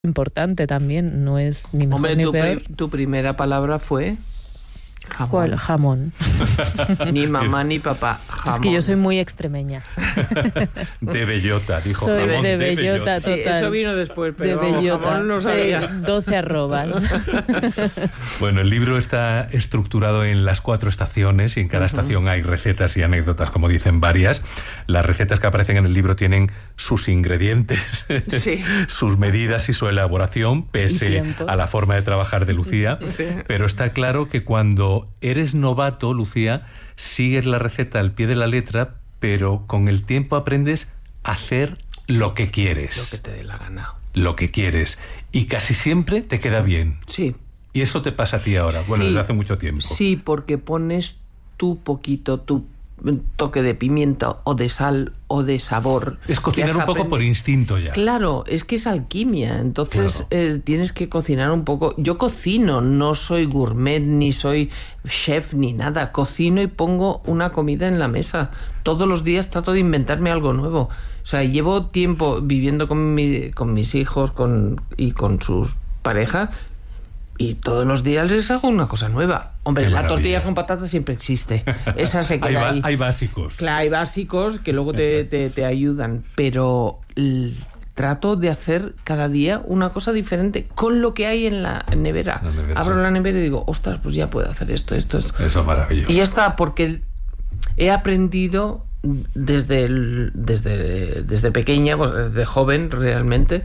importante también, no es ni mejor ni peor. Tu primera palabra fue jamón. ¿Cuál? Jamón. Ni mamá ni papá, jamón. Es que yo soy muy extremeña. De bellota, dijo soy jamón. De bellota, sí, total. eso vino después, pero de bellota. Jamón no sabía. 12 arrobas. Bueno, el libro está estructurado en las 4 estaciones y en cada estación hay recetas y anécdotas, como dicen varias. Las recetas que aparecen en el libro tienen sus ingredientes, sí. sus medidas y su elaboración, pese a la forma de trabajar de Lucía. Sí. Pero está claro que cuando eres novato, Lucía, sigues la receta al pie de la letra, pero con el tiempo aprendes a hacer lo que quieres. Lo que te dé la gana. Lo que quieres. Y casi siempre te queda bien. Sí. Y eso te pasa a ti ahora, bueno, desde hace mucho tiempo. Sí, porque pones tu toque de pimienta o de sal o de sabor. Es cocinar un poco por instinto ya. Claro, es que es alquimia, entonces tienes que cocinar un poco. Yo cocino, no soy gourmet, ni soy chef, ni nada. Cocino y pongo una comida en la mesa. Todos los días trato de inventarme algo nuevo. O sea, llevo tiempo viviendo con mis hijos y con sus parejas, y todos los días les hago una cosa nueva. Hombre, la tortilla con patatas siempre existe. Esa se queda ahí. Hay básicos. Claro, hay básicos que luego te ayudan. Pero trato de hacer cada día una cosa diferente con lo que hay en la nevera. Abro la nevera y digo, ostras, pues ya puedo hacer esto. Eso es maravilloso. Y ya está, porque he aprendido desde pequeña, pues desde joven realmente,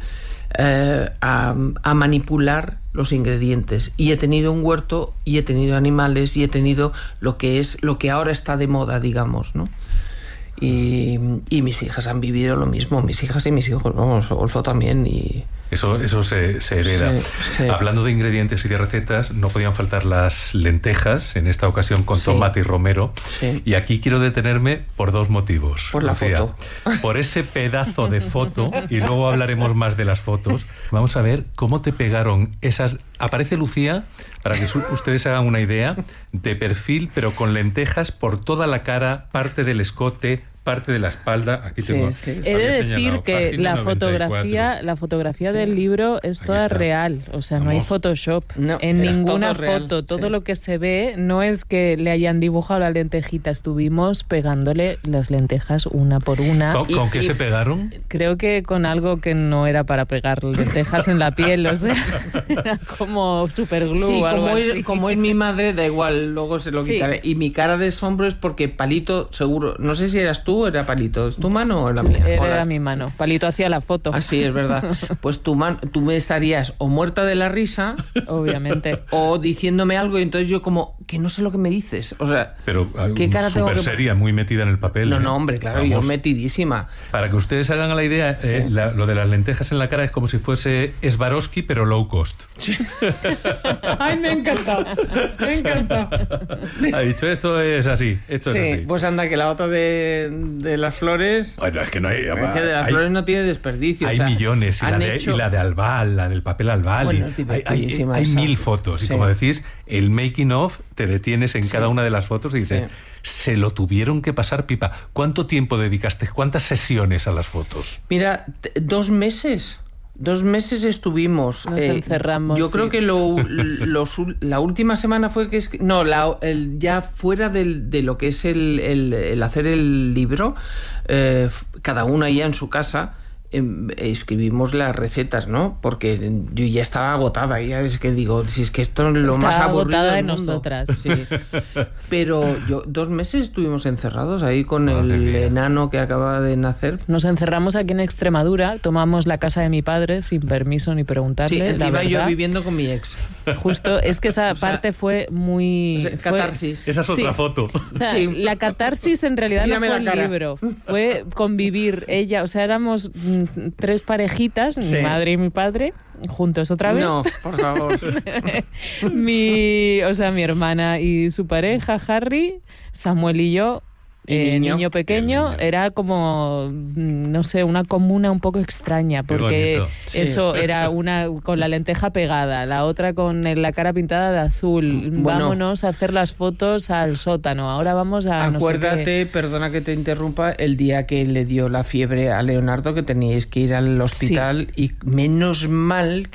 a manipular los ingredientes, y he tenido un huerto y he tenido animales y he tenido lo que ahora está de moda, digamos, ¿no? Y mis hijas han vivido lo mismo, mis hijas y mis hijos, vamos, Olfo también, y eso se hereda. Sí. Hablando de ingredientes y de recetas, no podían faltar las lentejas, en esta ocasión con tomate y romero. Sí. Y aquí quiero detenerme por 2 motivos. Por la foto. Por ese pedazo de foto, y luego hablaremos más de las fotos. Vamos a ver cómo te pegaron esas... Aparece Lucía, para que ustedes hagan una idea, de perfil, pero con lentejas por toda la cara, parte del escote, parte de la espalda. Aquí tengo. He de decir que la fotografía del libro es toda real, o sea, no hay Photoshop en ninguna foto. Todo lo que se ve no es que le hayan dibujado la lentejita, estuvimos pegándole las lentejas una por una. ¿Con qué se pegaron? Creo que con algo que no era para pegar lentejas en la piel, o sea, era como superglue. Sí, o algo así. como es mi madre, da igual, luego se lo quitaré. Y mi cara de asombro es porque Palito, seguro, no sé si eras tú o era Palito, ¿es tu mano o la mía? Era mi mano, Palito hacía la foto. Ah, sí, es verdad. Pues tú me estarías o muerta de la risa, obviamente, o diciéndome algo, y entonces yo como, que no sé lo que me dices, o sea, pero ¿qué cara tengo que... seria, muy metida en el papel. No, hombre, claro, vamos. Yo metidísima. Para que ustedes hagan la idea, lo de las lentejas en la cara es como si fuese Swarovski, pero low cost. Sí. Ay, me ha encantado. Ha dicho, esto es así, esto es así. Pues anda, que la otra de las flores... Bueno, es que no hay... Es que de las flores no tiene desperdicio. Hay millones, y la de albal, la del papel albal. Bueno, hay 1000 fotos. Sí. Y como decís, el making of, te detienes en cada una de las fotos y dices... Se lo tuvieron que pasar pipa. ¿Cuánto tiempo dedicaste? ¿Cuántas sesiones a las fotos? Mira, 2 meses. 2 meses estuvimos. Nos encerramos. Yo creo que la última semana fue que... ya fuera de lo que es el hacer el libro, cada una ya en su casa, escribimos las recetas, ¿no? Porque yo ya estaba agotada, ya es que digo, si es que esto es lo más aburrido del mundo. Nosotras. Sí. Pero 2 meses estuvimos encerrados ahí con el enano que acaba de nacer. Nos encerramos aquí en Extremadura, tomamos la casa de mi padre sin permiso ni preguntarle. Sí, encima yo viviendo con mi ex. Justo, es que esa parte fue muy... catarsis. Esa es otra foto. O sea, la catarsis en realidad Mírame no fue el libro, fue convivir ella, o sea, éramos 3 parejitas, mi madre y mi padre, juntos otra vez. No, por favor. mi hermana y su pareja, Harry, Samuel y yo, niño pequeño, era como, no sé, una comuna un poco extraña, porque eso era una con la lenteja pegada, la otra con la cara pintada de azul. Vámonos a hacer las fotos al sótano, ahora vamos a... Acuérdate, no sé qué. Perdona que te interrumpa, el día que le dio la fiebre a Leonardo, que teníais que ir al hospital, y menos mal